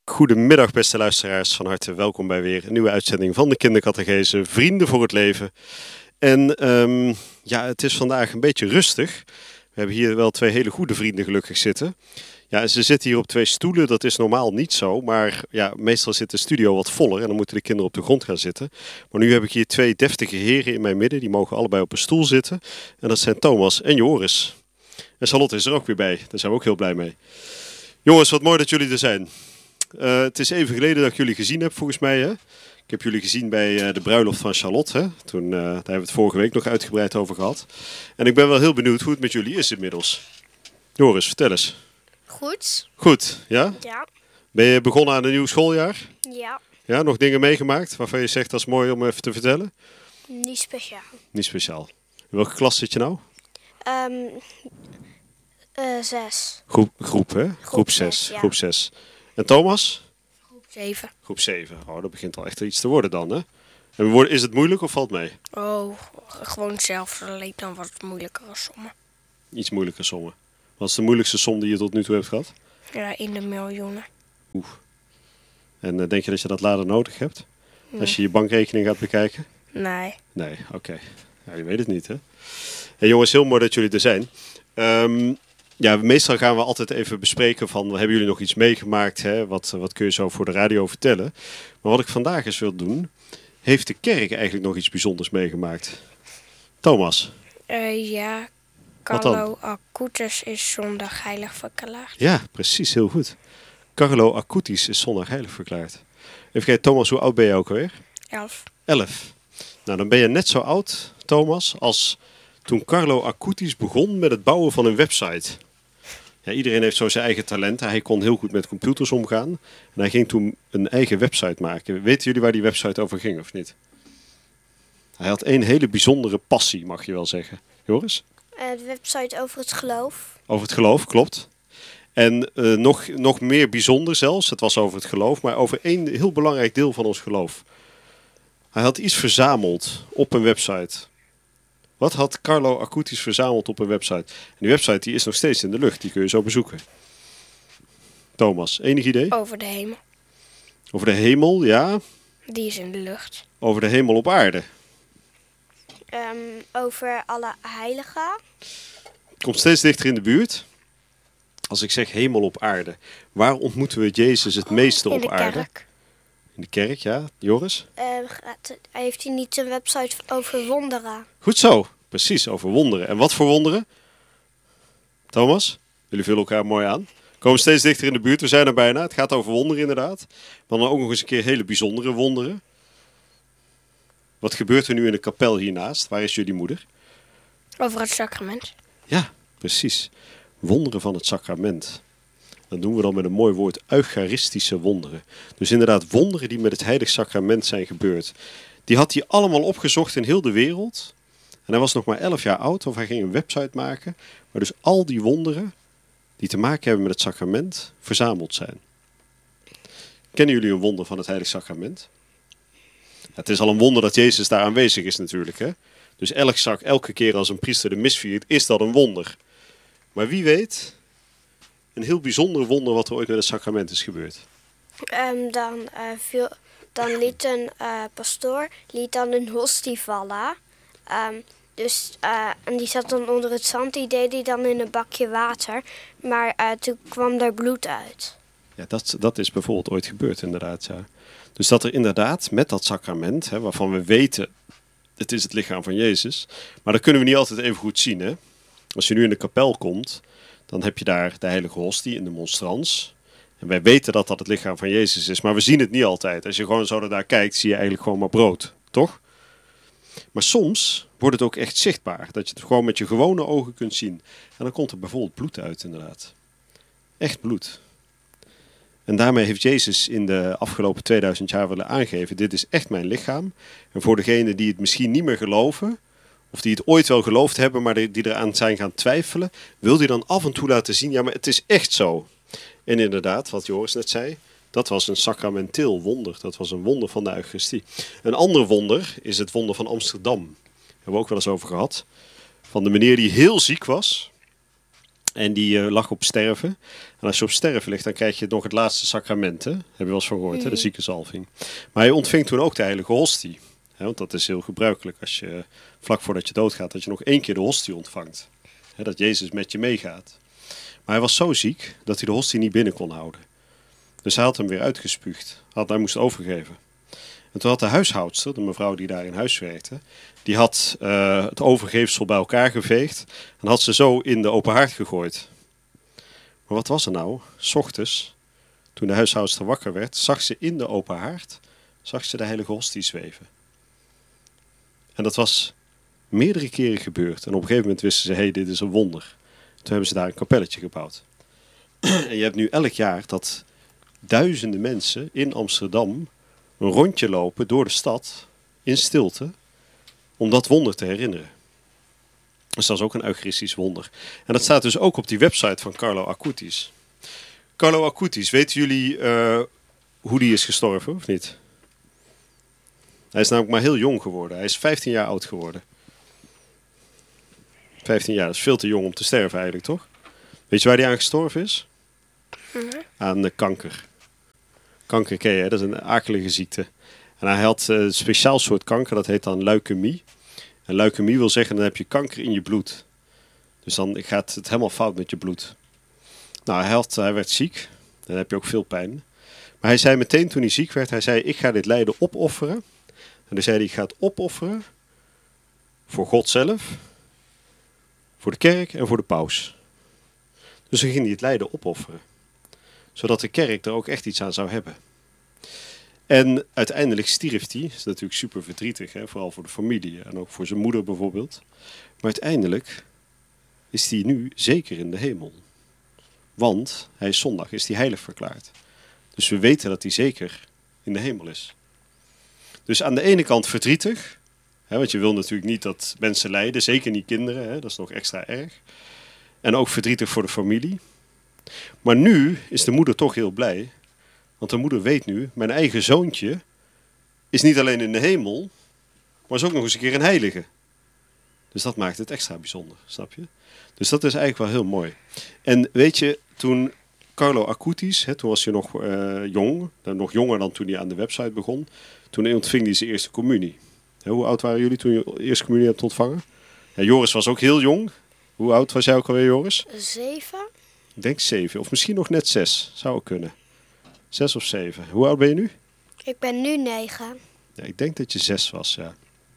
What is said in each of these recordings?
Goedemiddag beste luisteraars, van harte welkom bij weer een nieuwe uitzending van de Kindercatechese Vrienden voor het Leven. En het is vandaag een beetje rustig. We hebben hier wel twee hele goede vrienden gelukkig zitten. Ja, en ze zitten hier op twee stoelen, dat is normaal niet zo, maar ja, meestal zit de studio wat voller en dan moeten de kinderen op de grond gaan zitten. Maar nu heb ik hier twee deftige heren in mijn midden, die mogen allebei op een stoel zitten. En dat zijn Thomas en Joris. En Charlotte is er ook weer bij, daar zijn we ook heel blij mee. Jongens, wat mooi dat jullie er zijn. Het is even geleden dat ik jullie gezien heb, volgens mij. Hè? Ik heb jullie gezien bij de bruiloft van Charlotte. Hè? Toen, daar hebben we het vorige week nog uitgebreid over gehad. En ik ben wel heel benieuwd hoe het met jullie is inmiddels. Joris, vertel eens. Goed. Goed, ja? Ja. Ben je begonnen aan een nieuw schooljaar? Ja. Ja, nog dingen meegemaakt waarvan je zegt dat is mooi om even te vertellen? Niet speciaal. Niet speciaal. In welke klas zit je nou? 6. Groep, hè? Groep 6. zes, ja. Groep 6. En Thomas? Groep 7. Groep 7. Oh, dat begint al echt iets te worden dan, hè? En is het moeilijk of valt mee? Oh, gewoon hetzelfde. Alleen dan wat moeilijker als sommen. Iets moeilijker sommen. Wat is de moeilijkste som die je tot nu toe hebt gehad? Ja, in de miljoenen. Oeh. En denk je dat je dat later nodig hebt? Als je je bankrekening gaat bekijken? Nee. Nee, oké. Ja, je weet het niet, hè? Hey, jongens, heel mooi dat jullie er zijn. Meestal gaan we altijd even bespreken van, hebben jullie nog iets meegemaakt? Hè? Wat kun je zo voor de radio vertellen? Maar wat ik vandaag eens wil doen, heeft de kerk eigenlijk nog iets bijzonders meegemaakt? Thomas? Ja, Wat dan? Carlo Acutis is zondag heilig verklaard. Ja, precies, heel goed. Carlo Acutis is zondag heilig verklaard. Even kijken, Thomas, hoe oud ben je ook alweer? 11. 11. Nou, dan ben je net zo oud, Thomas, als toen Carlo Acutis begon met het bouwen van een website. Ja, iedereen heeft zo zijn eigen talenten. Hij kon heel goed met computers omgaan. En hij ging toen een eigen website maken. Weten jullie waar die website over ging of niet? Hij had een hele bijzondere passie, mag je wel zeggen. Joris? De website over het geloof. Over het geloof, klopt. En nog meer bijzonder zelfs, het was over het geloof, maar over één heel belangrijk deel van ons geloof. Hij had iets verzameld op een website. Wat had Carlo Acutis verzameld op een website? En die website die is nog steeds in de lucht, die kun je zo bezoeken. Thomas, enig idee? Over de hemel. Over de hemel, ja. Die is in de lucht. Over de hemel op aarde. Over alle heiligen. Komt steeds dichter in de buurt. Als ik zeg hemel op aarde, waar ontmoeten we Jezus het meeste op aarde? In de kerk. In de kerk, ja. Joris? Heeft hij niet een website over wonderen? Goed zo, precies, over wonderen. En wat voor wonderen? Thomas, jullie vullen elkaar mooi aan. We komen steeds dichter in de buurt, we zijn er bijna. Het gaat over wonderen inderdaad. Maar dan ook nog eens een keer hele bijzondere wonderen. Wat gebeurt er nu in de kapel hiernaast? Waar is jullie moeder? Over het sacrament. Ja, precies. Wonderen van het sacrament. Dat doen we dan met een mooi woord, eucharistische wonderen. Dus inderdaad wonderen die met het heilig sacrament zijn gebeurd. Die had hij allemaal opgezocht in heel de wereld. En hij was nog maar 11 jaar oud, of hij ging een website maken. Waar dus al die wonderen die te maken hebben met het sacrament verzameld zijn. Kennen jullie een wonder van het heilig sacrament? Het is al een wonder dat Jezus daar aanwezig is natuurlijk. Hè? Dus elke keer als een priester de mis viert, is dat een wonder. Maar wie weet, een heel bijzonder wonder wat er ooit met het sacrament is gebeurd. Dan liet een pastoor een hostie vallen. En die zat dan onder het zand. Die deed hij dan in een bakje water. Maar toen kwam daar bloed uit. Ja, dat is bijvoorbeeld ooit gebeurd inderdaad, ja. Dus dat er inderdaad met dat sacrament, hè, waarvan we weten, het is het lichaam van Jezus. Maar dat kunnen we niet altijd even goed zien, hè. Als je nu in de kapel komt, dan heb je daar de heilige hostie in de monstrans. En wij weten dat dat het lichaam van Jezus is, maar we zien het niet altijd. Als je gewoon zo daar kijkt, zie je eigenlijk gewoon maar brood, toch? Maar soms wordt het ook echt zichtbaar, dat je het gewoon met je gewone ogen kunt zien. En dan komt er bijvoorbeeld bloed uit, inderdaad. Echt bloed. En daarmee heeft Jezus in de afgelopen 2000 jaar willen aangeven, dit is echt mijn lichaam. En voor degenen die het misschien niet meer geloven, of die het ooit wel geloofd hebben, maar die eraan zijn gaan twijfelen, wil hij dan af en toe laten zien, ja, maar het is echt zo. En inderdaad, wat Joris net zei, dat was een sacramenteel wonder. Dat was een wonder van de Eucharistie. Een ander wonder is het wonder van Amsterdam. Daar hebben we ook wel eens over gehad. Van de meneer die heel ziek was. En die lag op sterven. En als je op sterven ligt, dan krijg je nog het laatste sacrament. Hè? Heb je wel eens van gehoord, hè? De ziekenzalving. Maar hij ontving toen ook de heilige hostie. Hè? Want dat is heel gebruikelijk als je vlak voordat je doodgaat, dat je nog 1 keer de hostie ontvangt. Hè? Dat Jezus met je meegaat. Maar hij was zo ziek dat hij de hostie niet binnen kon houden. Dus hij had hem weer uitgespuugd. Hij moest overgeven. En toen had de huishoudster, de mevrouw die daar in huis werkte, die had het overgeefsel bij elkaar geveegd en had ze zo in de open haard gegooid. Maar wat was er nou? 's Ochtends, toen de huishoudster wakker werd, zag ze in de open haard de heilige hostie zweven. En dat was meerdere keren gebeurd. En op een gegeven moment wisten ze, hey, dit is een wonder. Toen hebben ze daar een kapelletje gebouwd. En je hebt nu elk jaar dat duizenden mensen in Amsterdam een rondje lopen door de stad in stilte om dat wonder te herinneren. Dus dat is ook een eucharistisch wonder. En dat staat dus ook op die website van Carlo Acutis. Carlo Acutis, weten jullie hoe die is gestorven of niet? Hij is namelijk maar heel jong geworden. Hij is 15 jaar oud geworden. 15 jaar, dat is veel te jong om te sterven eigenlijk, toch? Weet je waar hij aan gestorven is? Aan de kanker. Kanker ken je, hè? Dat is een akelige ziekte. En hij had een speciaal soort kanker, dat heet dan leukemie. En leukemie wil zeggen, dan heb je kanker in je bloed. Dus dan gaat het helemaal fout met je bloed. Nou, hij werd ziek. Dan heb je ook veel pijn. Maar hij zei meteen toen hij ziek werd, hij zei, ik ga dit lijden opofferen. En dan zei hij, ik ga het opofferen voor God zelf, voor de kerk en voor de paus. Dus dan ging hij het lijden opofferen. Zodat de kerk er ook echt iets aan zou hebben. En uiteindelijk stierf hij. Dat is natuurlijk super verdrietig, hè? Vooral voor de familie en ook voor zijn moeder bijvoorbeeld. Maar uiteindelijk is hij nu zeker in de hemel. Want hij is zondag, is hij heilig verklaard. Dus we weten dat hij zeker in de hemel is. Dus aan de ene kant verdrietig. Hè, want je wil natuurlijk niet dat mensen lijden, zeker niet kinderen. Hè? Dat is nog extra erg. En ook verdrietig voor de familie. Maar nu is de moeder toch heel blij. Want de moeder weet nu, mijn eigen zoontje is niet alleen in de hemel, maar is ook nog eens een keer een heilige. Dus dat maakt het extra bijzonder, snap je? Dus dat is eigenlijk wel heel mooi. En weet je, toen Carlo Acutis, toen was hij nog jong, nog jonger dan toen hij aan de website begon, toen ontving hij zijn eerste communie. Hoe oud waren jullie toen je eerste communie hebt ontvangen? Ja, Joris was ook heel jong. Hoe oud was jij ook alweer, Joris? 7. Ik denk 7, of misschien nog net 6, zou ook kunnen. 6 of 7. Hoe oud ben je nu? Ik ben nu 9. Ja, ik denk dat je 6 was, ja.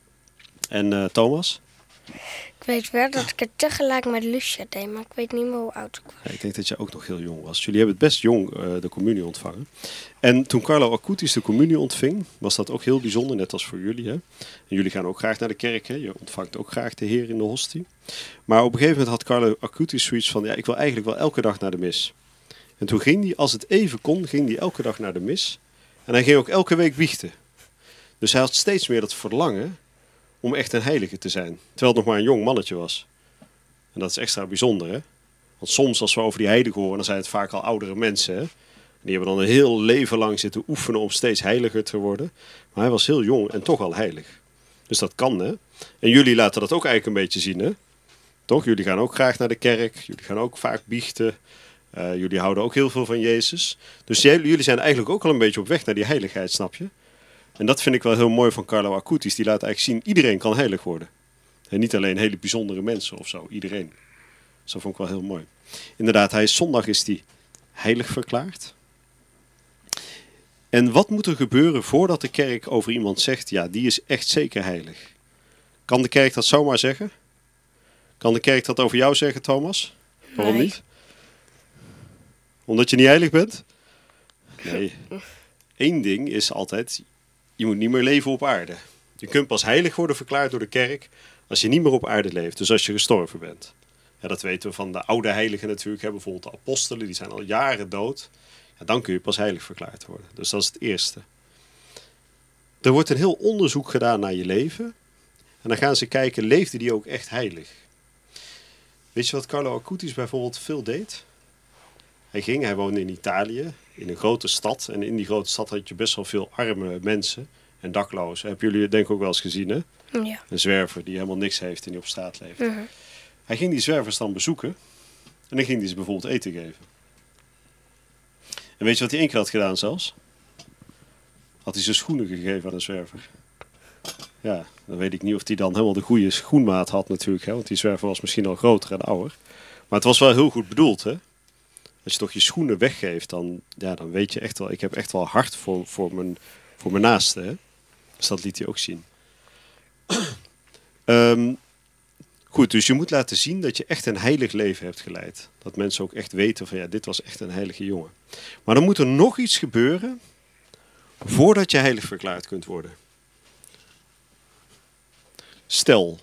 En Thomas? Ik weet wel dat ik het tegelijk met Lucia deed, maar ik weet niet meer hoe oud ik was. Ja, ik denk dat je ook nog heel jong was. Jullie hebben het best jong de communie ontvangen. En toen Carlo Acutis de communie ontving, was dat ook heel bijzonder, net als voor jullie. Hè? En jullie gaan ook graag naar de kerk, hè? Je ontvangt ook graag de Heer in de hostie. Maar op een gegeven moment had Carlo Acutis zoiets van, ja, ik wil eigenlijk wel elke dag naar de mis. En toen ging hij, als het even kon, ging hij elke dag naar de mis. En hij ging ook elke week biechten. Dus hij had steeds meer dat verlangen om echt een heilige te zijn. Terwijl het nog maar een jong mannetje was. En dat is extra bijzonder, hè? Want soms als we over die heiligen horen, dan zijn het vaak al oudere mensen, hè? Die hebben dan een heel leven lang zitten oefenen om steeds heiliger te worden. Maar hij was heel jong en toch al heilig. Dus dat kan, hè? En jullie laten dat ook eigenlijk een beetje zien, hè? Toch? Jullie gaan ook graag naar de kerk. Jullie gaan ook vaak biechten. Jullie houden ook heel veel van Jezus. Dus jullie zijn eigenlijk ook al een beetje op weg naar die heiligheid, snap je? En dat vind ik wel heel mooi van Carlo Acutis. Die laat eigenlijk zien, iedereen kan heilig worden. En niet alleen hele bijzondere mensen of zo, iedereen. Dus dat vond ik wel heel mooi. Inderdaad, zondag is hij heilig verklaard. En wat moet er gebeuren voordat de kerk over iemand zegt, ja, die is echt zeker heilig? Kan de kerk dat zomaar zeggen? Kan de kerk dat over jou zeggen, Thomas? Waarom Nee. niet? Omdat je niet heilig bent? Nee. Eén ding is altijd, je moet niet meer leven op aarde. Je kunt pas heilig worden verklaard door de kerk als je niet meer op aarde leeft. Dus als je gestorven bent. Ja, dat weten we van de oude heiligen natuurlijk. Hè? Bijvoorbeeld de apostelen, die zijn al jaren dood. Ja, dan kun je pas heilig verklaard worden. Dus dat is het eerste. Er wordt een heel onderzoek gedaan naar je leven. En dan gaan ze kijken, leefde die ook echt heilig? Weet je wat Carlo Acutis bijvoorbeeld veel deed? Hij woonde in Italië, in een grote stad. En in die grote stad had je best wel veel arme mensen en daklozen. Hebben jullie denk ik ook wel eens gezien, hè? Ja. Een zwerver die helemaal niks heeft en die op straat leeft. Mhm. Hij ging die zwervers dan bezoeken. En dan ging hij ze bijvoorbeeld eten geven. En weet je wat hij 1 keer had gedaan zelfs? Had hij zijn schoenen gegeven aan een zwerver. Ja, dan weet ik niet of hij dan helemaal de goede schoenmaat had natuurlijk. Hè? Want die zwerver was misschien al groter en ouder. Maar het was wel heel goed bedoeld. Hè? Als je toch je schoenen weggeeft, dan weet je echt wel... Ik heb echt wel hart voor mijn naaste. Hè? Dus dat liet hij ook zien. Goed, dus je moet laten zien dat je echt een heilig leven hebt geleid. Dat mensen ook echt weten van dit was echt een heilige jongen. Maar dan moet er nog iets gebeuren voordat je heilig verklaard kunt worden. Stel,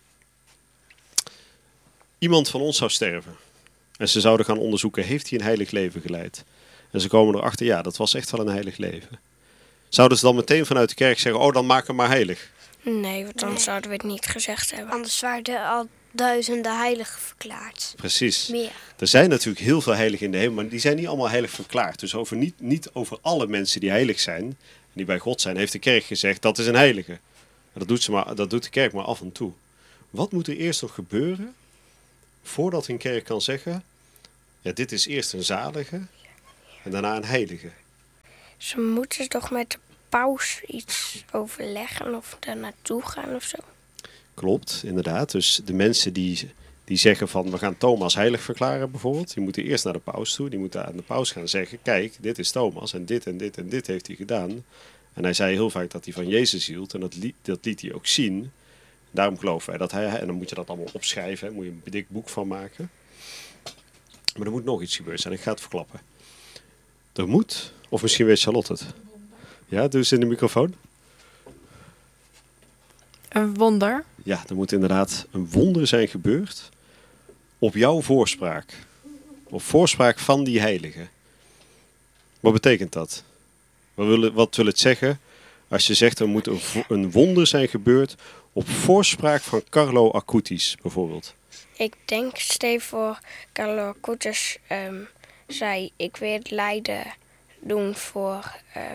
iemand van ons zou sterven. En ze zouden gaan onderzoeken, heeft hij een heilig leven geleid? En ze komen erachter, ja, dat was echt wel een heilig leven. Zouden ze dan meteen vanuit de kerk zeggen, dan maak hem maar heilig? Nee, want dan zouden we het niet gezegd hebben. Anders waren er al duizenden heiligen verklaard. Precies. Meer. Er zijn natuurlijk heel veel heiligen in de hemel, maar die zijn niet allemaal heilig verklaard. Dus niet over alle mensen die heilig zijn, en die bij God zijn, heeft de kerk gezegd, dat is een heilige. Dat doet de kerk maar af en toe. Wat moet er eerst nog gebeuren voordat een kerk kan zeggen, dit is eerst een zalige en daarna een heilige? Ze moeten toch met de paus iets overleggen of daar naartoe gaan of zo? Klopt, inderdaad. Dus de mensen die zeggen van we gaan Thomas heilig verklaren bijvoorbeeld, die moeten eerst naar de paus toe. Die moeten aan de paus gaan zeggen, kijk, dit is Thomas en dit en dit en dit heeft hij gedaan. En hij zei heel vaak dat hij van Jezus hield en dat liet hij ook zien. Daarom geloven wij dat hij, en dan moet je dat allemaal opschrijven, daar moet je een dik boek van maken. Maar er moet nog iets gebeuren zijn, ik ga het verklappen. Er moet, of misschien weet Charlotte het. Ja, dus in de microfoon. Een wonder. Ja, er moet inderdaad een wonder zijn gebeurd op jouw voorspraak. Op voorspraak van die heilige. Wat betekent dat? Wat wil het zeggen als je zegt er moet een wonder zijn gebeurd op voorspraak van Carlo Acutis bijvoorbeeld? Ik denk, stel voor, Carlo Acutis zei, ik wil het lijden doen voor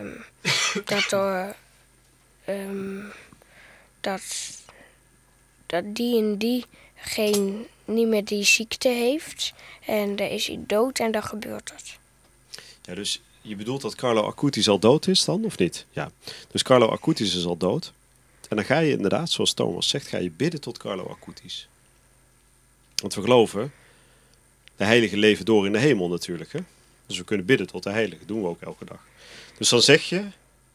dat die en die niet meer die ziekte heeft. En dan is hij dood en dan gebeurt dat. Ja, dus je bedoelt dat Carlo Acutis al dood is dan, of niet? Ja, dus Carlo Acutis is al dood. En dan ga je inderdaad, zoals Thomas zegt, ga je bidden tot Carlo Acutis. Want we geloven, de heiligen leven door in de hemel natuurlijk. Hè? Dus we kunnen bidden tot de heiligen, dat doen we ook elke dag. Dus dan zeg je,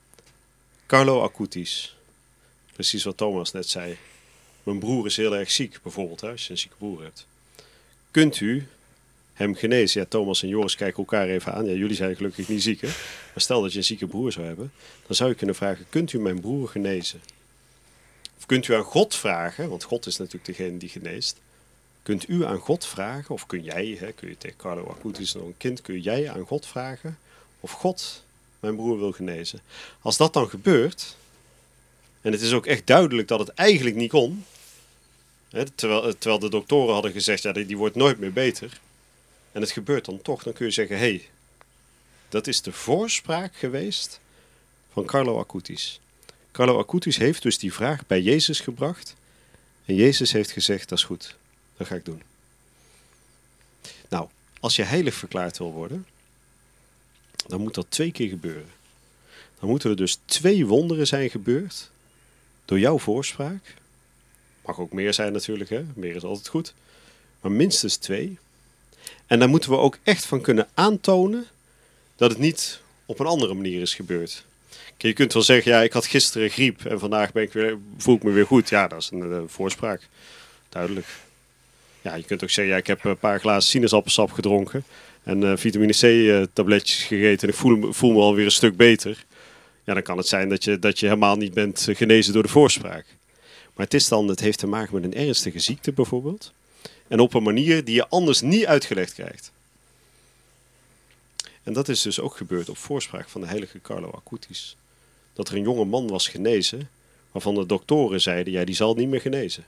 Carlo Acutis. Precies wat Thomas net zei. Mijn broer is heel erg ziek, bijvoorbeeld, hè, als je een zieke broer hebt. Kunt u hem genezen? Ja, Thomas en Joris kijken elkaar even aan. Ja, jullie zijn gelukkig niet ziek, hè? Maar stel dat je een zieke broer zou hebben, dan zou je kunnen vragen, kunt u mijn broer genezen? Of kunt u aan God vragen, want God is natuurlijk degene die geneest. Kunt u aan God vragen, of kun je tegen Carlo Acutis nog een kind, kun jij aan God vragen of God mijn broer wil genezen? Als dat dan gebeurt, en het is ook echt duidelijk dat het eigenlijk niet kon, hè, terwijl de doktoren hadden gezegd, ja, die wordt nooit meer beter, en het gebeurt dan toch, dan kun je zeggen, hé, dat is de voorspraak geweest van Carlo Acutis. Carlo Acutis heeft dus die vraag bij Jezus gebracht, en Jezus heeft gezegd, dat is goed, dat ga ik doen. Nou, als je heilig verklaard wil worden, dan moet dat 2 keer gebeuren. Dan moeten er dus 2 wonderen zijn gebeurd door jouw voorspraak. Mag ook meer zijn natuurlijk, hè? Meer is altijd goed. Maar minstens 2. En daar moeten we ook echt van kunnen aantonen dat het niet op een andere manier is gebeurd. Je kunt wel zeggen, ja, ik had gisteren griep en vandaag voel ik me weer goed. Ja, dat is een voorspraak. Duidelijk. Ja, je kunt ook zeggen, ja, ik heb een paar glazen sinaasappelsap gedronken en vitamine C tabletjes gegeten en ik voel me alweer een stuk beter. Ja, dan kan het zijn dat je helemaal niet bent genezen door de voorspraak. Maar het heeft te maken met een ernstige ziekte bijvoorbeeld. En op een manier die je anders niet uitgelegd krijgt. En dat is dus ook gebeurd op voorspraak van de heilige Carlo Acutis. Dat er een jonge man was genezen, waarvan de doktoren zeiden, ja, die zal niet meer genezen.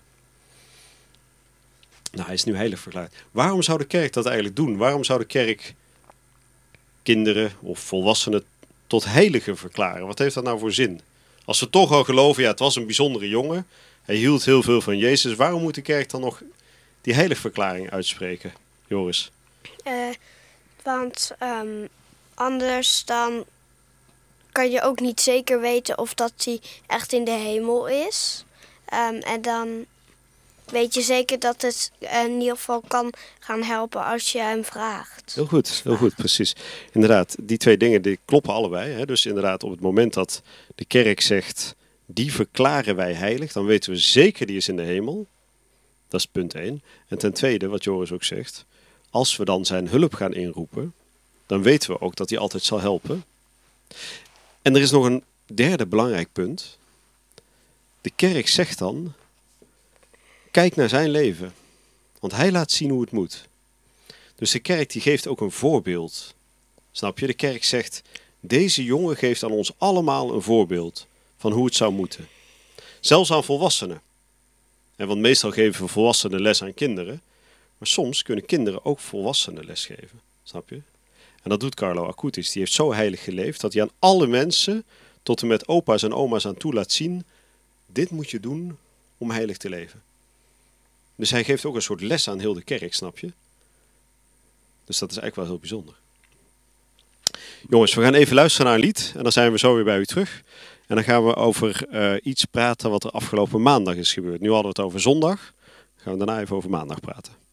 Nou, hij is nu heilig verklaard. Waarom zou de kerk dat eigenlijk doen? Waarom zou de kerk kinderen of volwassenen tot heiligen verklaren? Wat heeft dat nou voor zin? Als we toch al geloven, ja, het was een bijzondere jongen, hij hield heel veel van Jezus, waarom moet de kerk dan nog die heiligverklaring uitspreken? Joris? Want anders dan kan je ook niet zeker weten of dat hij echt in de hemel is. En dan weet je zeker dat het in ieder geval kan gaan helpen als je hem vraagt. Heel goed, precies. Inderdaad, die twee dingen die kloppen allebei. Hè? Dus inderdaad, op het moment dat de kerk zegt, die verklaren wij heilig, dan weten we zeker die is in de hemel. Dat is punt 1. En ten tweede, wat Joris ook zegt, als we dan zijn hulp gaan inroepen, dan weten we ook dat hij altijd zal helpen. En er is nog een derde belangrijk punt. De kerk zegt dan, kijk naar zijn leven, want hij laat zien hoe het moet. Dus de kerk die geeft ook een voorbeeld. Snap je? De kerk zegt, deze jongen geeft aan ons allemaal een voorbeeld van hoe het zou moeten. Zelfs aan volwassenen. Want meestal geven we volwassenen les aan kinderen. Maar soms kunnen kinderen ook volwassenen les geven. Snap je? En dat doet Carlo Acutis. Die heeft zo heilig geleefd dat hij aan alle mensen, tot en met opa's en oma's aan toe laat zien, dit moet je doen om heilig te leven. Dus hij geeft ook een soort les aan heel de kerk, snap je? Dus dat is eigenlijk wel heel bijzonder. Jongens, we gaan even luisteren naar een lied en dan zijn we zo weer bij u terug. En dan gaan we over iets praten wat er afgelopen maandag is gebeurd. Nu hadden we het over zondag, dan gaan we daarna even over maandag praten.